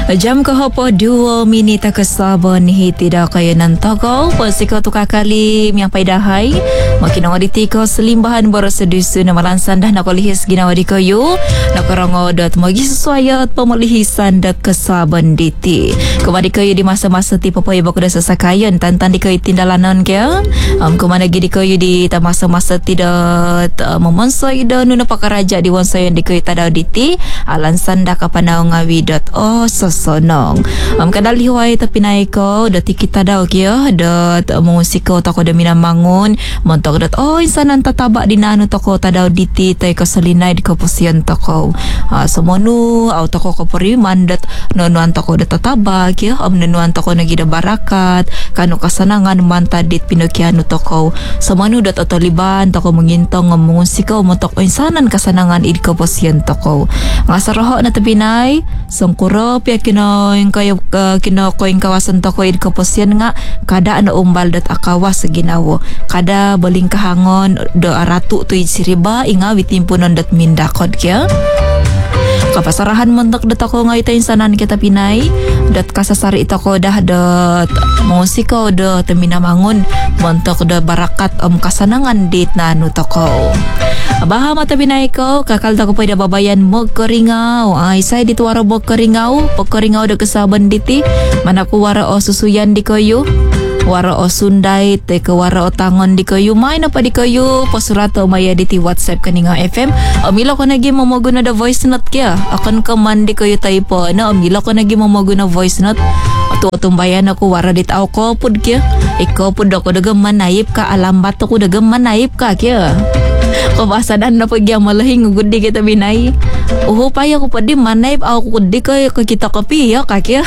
Jam ke hopo 2 minit ke sabon hi tidak kaya nantogo pasiko tu kakali yang paidahai makin ngoditi ko selimbahan borosedusu na malansan dah nakolihis ginawa di kayu nakorongo dot magi sesuayat pemelihisan dak ke sabon diti kemadi kayu di masa-masa tipe poy bakuda sasakayan tantan di kayu tindalanan ke kemana gidi kayu di masa-masa tidak memonsoi dan nuna pakaraja di wansayan di kayu tadau diti alansan dak kapanau ngawi dot sosonong kadal lihuai tapi naik ko dati kita daw kya dot musiko tako da minamangun montok dot insanan tatabak di nanu tako tadaw diti tay kasalinay di kapusian tako semonu au tako ko periman dot nonuan tako da tatabak kya nonuan tako nagida barakat kanu kasanangan mantadit pinokiano tako semonu dot otoliban tako mengintong musiko montok insanan kasanangan di kapusian tako ngasaroho na tabinay songkuro pia kino koing kawasan toko id kaposian nga kada ana umbal dat akawa seginawo kada beling kahangon do ratu tu siriba inga witimpunon dat mindakod kya kapasarahan mentok dat ako nga ita insanan kita pinay dat kasasari ita ko dah dat musiko do teminamangun mentok da barakat kasanangan dit nanu toko baha mata binay ko kakal tako pwede babayan mo keringau ay say dito waro mo keringau da kesaban diti mana ko waro o susuyan di kayu waro o sunday te ke waro o tangon di kayu may na pa di kayu pasurato maya diti WhatsApp kaninga FM amila ko nagi mamaguna da voice note kya akan kaman di kayu typo na amila ko nagi mamaguna voice note ato tumbayan ako waro dit aw ko pud kya ikaw pud ako daga manayip ka alambat ako daga manayip ka kya kabasadan na pag yung malahing gudi kita binay upaya ko pa di manayip ako gudi ko kita kapi ya kakya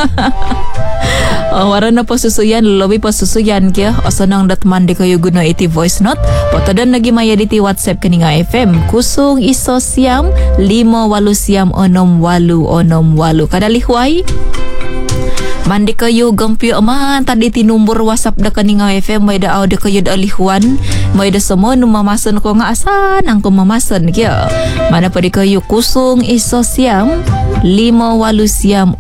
wara na pasusuyan lobi pasusuyan kya asanang datman di kayo guna iti voice note potadan nagi maya diti WhatsApp kaninga FM kusung iso siam 58 siam 68 kadalihway mandi kayo gampyo aman tadi ti number WhatsApp da kaninga FM may da audio kayo da alihuan may da samo numamasan ko nga asan ang kumamasan kya mana pa di kayo kusung iso siam 58 siam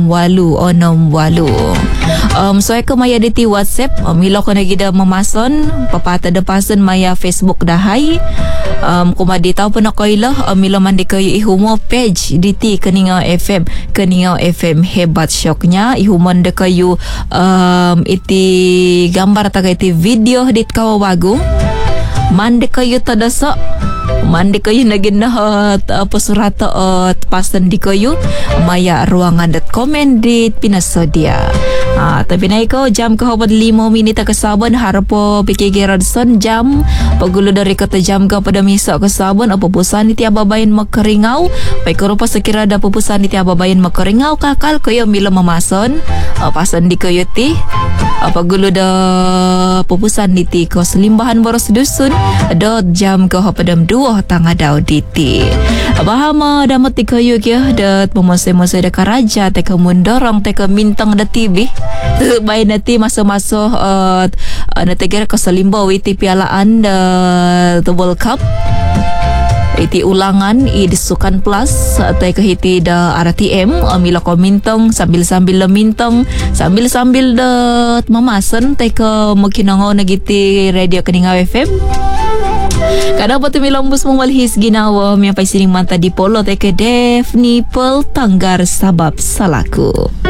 68 so ako maya diti WhatsApp milo ko nagida mamason papata da pason maya Facebook dahay kumaditaw po na kayo milo man di kayo ihumo page diti kaninga FM hebat shock nya ihuman da kayo iti gambar taga iti video dit kawawago mandi kayo tadasa mandi kayo naginahat pasurata at pasan di kayo maya ruangan dat comment dit pinasodia tapi na ikaw jam kahapon 5 minita kasabon harapo pikigiradson jam pagulo dari kata jam ka pada misa kasabon o pupusan iti ababayan magkaringaw pay kuro pa sa kirada pupusan iti ababayan magkaringaw kakal kayo milo mamason pasan di kayo ti pagulo da pupusan iti ko selimbahan boros dusun dot jam kahapon 2 tanga daw diti bahama damat ti kayo kya dat pumose-mose da karaja teka mundorong teka mintang da TV bay nati maso-maso natigar ko sa limbaw iti pialaan the World Cup iti ulangan idisukan plus tay kahiti da RTM amila ko mintong sambil-sambil mintong sambil-sambil da mamasan tay ka magkinangaw nagiti radio kaninga FM kada po tumilambus mong malhis ginawa may pay sining manta di polo tay ka def nipple tanggar sabab salaku